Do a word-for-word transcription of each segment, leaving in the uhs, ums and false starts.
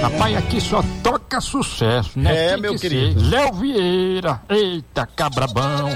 Rapaz, aqui só toca sucesso, né? É, Tem meu que querido. ser. Léo Vieira, eita, cabrabão.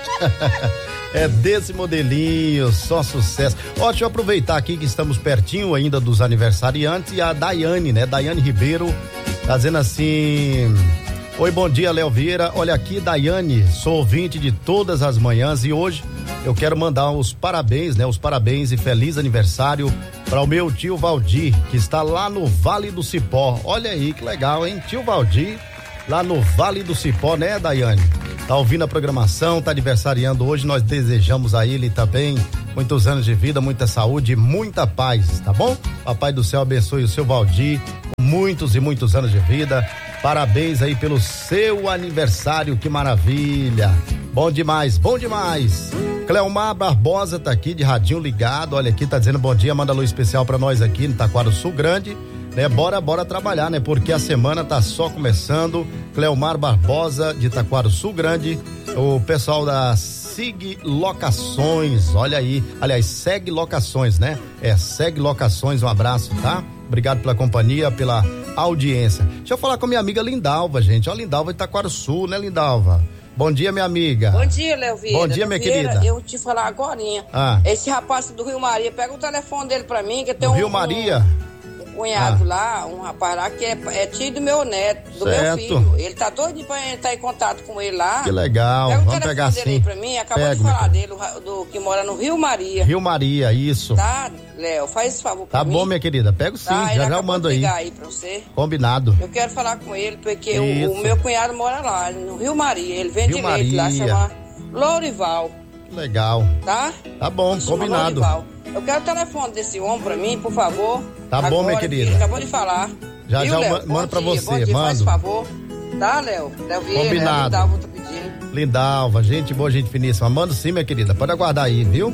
É desse modelinho, só sucesso. Ó, deixa eu aproveitar aqui que estamos pertinho ainda dos aniversariantes e a Daiane, né? Daiane Ribeiro, tá dizendo assim: oi, bom dia, Léo Vieira. Olha aqui, Daiane, sou ouvinte de todas as manhãs e hoje eu quero mandar os parabéns, né? Os parabéns e feliz aniversário para o meu tio Valdir, que está lá no Vale do Cipó. Olha aí, que legal, hein? Tio Valdir, lá no Vale do Cipó, né, Daiane? Tá ouvindo a programação, tá aniversariando hoje, nós desejamos a ele também muitos anos de vida, muita saúde e muita paz, tá bom? Papai do céu abençoe o seu Valdir com muitos e muitos anos de vida. Parabéns aí pelo seu aniversário, que maravilha. Bom demais, bom demais. Cleomar Barbosa tá aqui de radinho ligado, olha aqui, tá dizendo bom dia, manda luz especial pra nós aqui no Taquaruçu Grande. Né, bora, bora trabalhar, né? Porque a semana tá só começando. Cleomar Barbosa de Taquaruçu Grande, o pessoal da Sig Locações, olha aí, aliás, Segue Locações, né? É, Segue Locações, um abraço, tá? Obrigado pela companhia, pela audiência. Deixa eu falar com minha amiga Lindalva, gente, ó, Lindalva de Taquaruçu, né, Lindalva? Bom dia, minha amiga. Bom dia, Léo Vieira. Bom dia, minha Vieira, querida. Eu te falar agorinha. Ah. Esse rapaz do Rio Maria, pega o telefone dele pra mim, que tem Do um... Rio Maria? Um cunhado Ah. lá, um rapaz lá, que é, é tio do meu neto, do Certo. meu filho. Ele tá doido pra entrar em contato com ele lá. Que legal, pega o vamos telefone pegar dele sim. aí pra mim, acabou Pego, de falar minha dele, o, do, que mora no Rio Maria. Rio Maria, isso. Tá, Léo, faz esse favor pra Tá mim. bom, minha querida, pego sim, Tá, ele já já eu acabou mando de aí. ligar aí pra você. Combinado. Eu quero falar com ele, porque o, Isso. o meu cunhado mora lá, no Rio Maria. Ele vende Rio leite lá, Maria. chama Lourival, Que legal. tá? Tá bom, Chama combinado. Lourival. Eu quero o telefone desse homem pra mim, por favor. Tá bom, minha querida. Ele acabou de falar. Já, Viu, já eu Léo? ma- Bom mando pra dia, você, bom dia, faz mando. favor. Tá, Léo? Léo Vieira, Combinado. Lindalva, tô pedindo. Lindalva, gente boa, gente finíssima. Manda sim, minha querida. Pode aguardar aí, viu?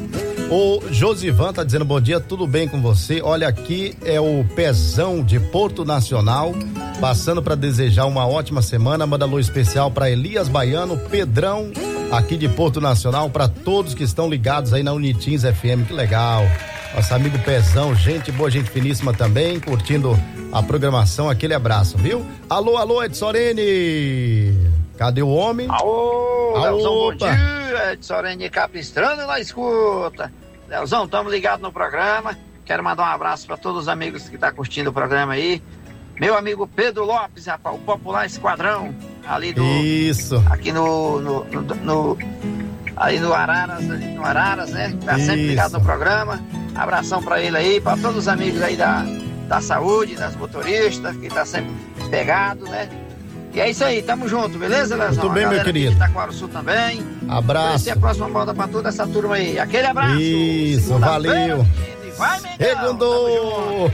O Josivan tá dizendo bom dia, tudo bem com você? Olha, aqui é o Pezão de Porto Nacional, passando para desejar uma ótima semana. Manda alô especial para Elias Baiano, Pedrão, aqui de Porto Nacional, para todos que estão ligados aí na Unitins F M. Que legal. Nosso amigo Pezão, gente boa, gente finíssima também, curtindo a programação. Aquele abraço, viu? Alô, alô, Edsorene. Cadê o homem? Alô, Alô, Leozão, bom opa. dia, Edsorene Capistrano na escuta. Leozão, estamos ligados no programa, quero mandar um abraço para todos os amigos que estão tá curtindo o programa aí. Meu amigo Pedro Lopes, rapaz, o popular esquadrão, ali do... Isso. Aqui no... no, no, no aí no Araras, ali no Araras, né? Tá sempre Isso. ligado no programa. Abração para ele aí, para todos os amigos aí da, da saúde, das motoristas, que tá sempre pegado, né? E é isso aí, tamo junto, beleza, Leozão? Muito bem, meu querido. Taquaruçu também. Abraço. Vai ser a próxima volta pra toda essa turma aí. Aquele abraço. Isso, Segunda-feira, valeu. menino, e vai, Mengão. Segundou!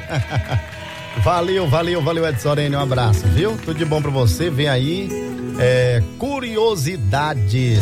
Valeu, valeu, valeu, Edsorene, um abraço, viu? Tudo de bom pra você, vem aí, é, curiosidades.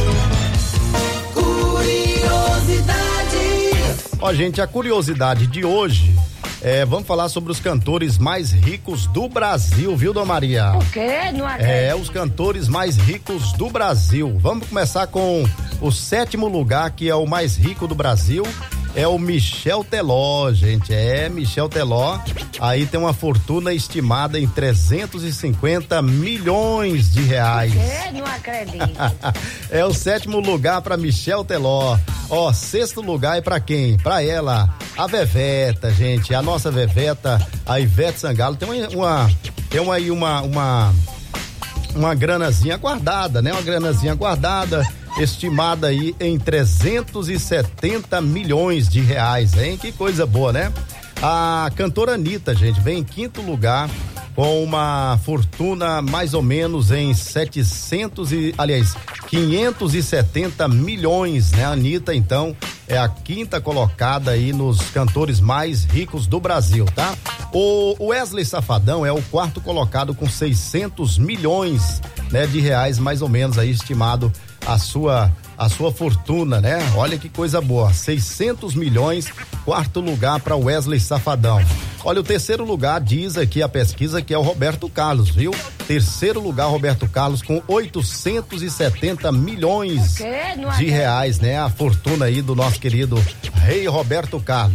Curiosidades. Ó, gente, a curiosidade de hoje, é, vamos falar sobre os cantores mais ricos do Brasil, viu, Dona Maria? O quê? Não acredito. É, os cantores mais ricos do Brasil. Vamos começar com o sétimo lugar, que é o mais rico do Brasil. É o Michel Teló, gente. É, Michel Teló. Aí tem uma fortuna estimada em trezentos e cinquenta milhões de reais. O quê? Não acredito. É o sétimo lugar para Michel Teló. Ó, sexto lugar é para quem? Para ela, a Veveta, gente. A nossa Veveta, a Ivete Sangalo. Tem uma, uma tem uma, aí uma, uma, uma granazinha guardada, né? Uma granazinha guardada, estimada aí em trezentos e setenta milhões de reais, hein? Que coisa boa, né? A cantora Anitta, gente, vem em quinto lugar com uma fortuna mais ou menos em setecentos e, aliás, quinhentos e setenta milhões, né? A Anitta, então, é a quinta colocada aí nos cantores mais ricos do Brasil, tá? O Wesley Safadão é o quarto colocado com seiscentos milhões, né, de reais, mais ou menos aí estimado a sua a sua fortuna, né? Olha que coisa boa, seiscentos milhões, quarto lugar para Wesley Safadão. Olha, o terceiro lugar diz aqui a pesquisa que é o Roberto Carlos, viu? Terceiro lugar, Roberto Carlos com oitocentos e setenta milhões de reais, né? A fortuna aí do nosso querido rei Roberto Carlos.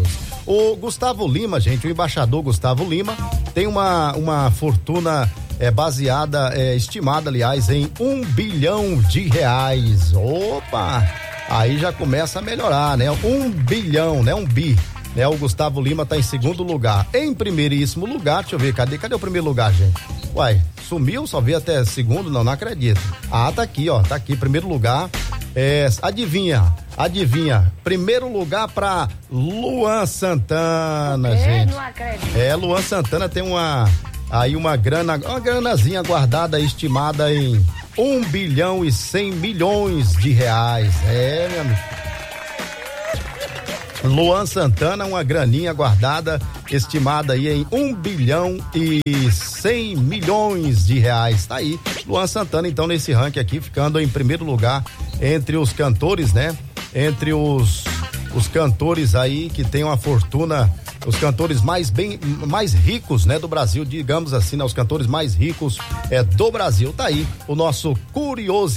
O Gustavo Lima, gente, o embaixador Gustavo Lima, tem uma, uma fortuna é, baseada, é, estimada, aliás, em um bilhão de reais. Opa! Aí já começa a melhorar, né? Um bilhão, né? Um bi. Né? O Gustavo Lima tá em segundo lugar. Em primeiríssimo lugar, deixa eu ver, cadê? Cadê o primeiro lugar, gente? Uai, sumiu, só vi até segundo, não, não acredito. Ah, tá aqui, ó, tá aqui, primeiro lugar. É, adivinha, adivinha, primeiro lugar pra Luan Santana, É, gente. não acredito. É, Luan Santana tem uma, aí uma grana, uma granazinha guardada, estimada em um bilhão e cem milhões de reais. É, meu amigo. Luan Santana, uma graninha guardada, estimada aí em um bilhão e cem milhões de reais. Tá aí, Luan Santana, então, nesse ranking aqui, ficando em primeiro lugar entre os cantores, né? Entre os, os cantores aí que tem uma fortuna, os cantores mais bem, mais ricos, né? Do Brasil, digamos assim, né? Os cantores mais ricos é, do Brasil. Tá aí o nosso curioso